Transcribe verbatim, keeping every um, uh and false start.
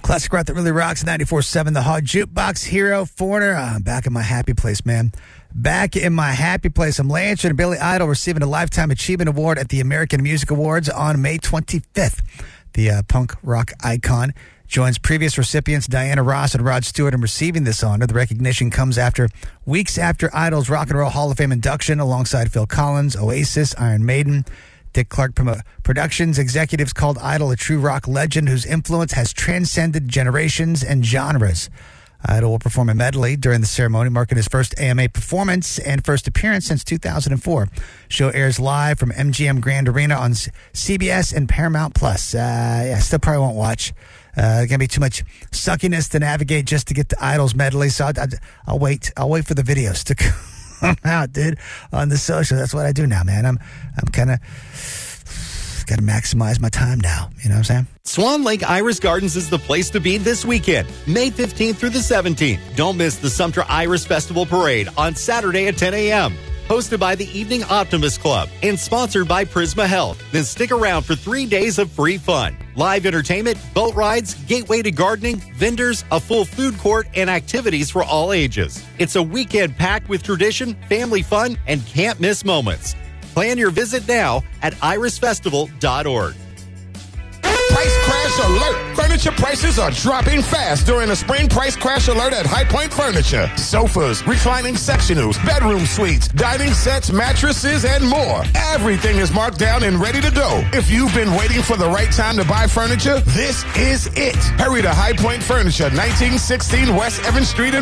Classic rock that really rocks. ninety-four seven The Hog Jukebox Hero Foreigner. Uh, I'm back in my happy place, man. Back in my happy place. I'm Lance and Billy Idol receiving a Lifetime Achievement Award at the American Music Awards on May twenty-fifth. The uh, punk rock icon joins previous recipients Diana Ross and Rod Stewart in receiving this honor. The recognition comes after weeks after Idol's Rock and Roll Hall of Fame induction alongside Phil Collins, Oasis, Iron Maiden. Dick Clark Promo- Productions executives called Idol a true rock legend whose influence has transcended generations and genres. Idol will perform a medley during the ceremony, marking his first A M A performance and first appearance since two thousand four. Show airs live from M G M Grand Arena on C B S and Paramount Plus. Uh, yeah, still probably won't watch. Uh, going to be too much suckiness to navigate just to get the Idol's medley, so I'll, I'll wait. I'll wait for the videos to come. I'm out, dude, on the social. That's what I do now, man. I'm I'm kind of got to maximize my time now. You know what I'm saying? Swan Lake Iris Gardens is the place to be this weekend, May fifteenth through the seventeenth. Don't miss the Sumter Iris Festival Parade on Saturday at ten a.m. Hosted by the Evening Optimist Club and sponsored by Prisma Health. Then stick around for three days of free fun. Live entertainment, boat rides, gateway to gardening, vendors, a full food court, and activities for all ages. It's a weekend packed with tradition, family fun, and can't miss moments. Plan your visit now at iris festival dot org. Price crash alert. Furniture prices are dropping fast during a spring price crash alert at High Point Furniture. Sofas, reclining sectionals, bedroom suites, dining sets, mattresses, and more. Everything is marked down and ready to go. If you've been waiting for the right time to buy furniture, this is it. Hurry to High Point Furniture, nineteen sixteen West Evans Street in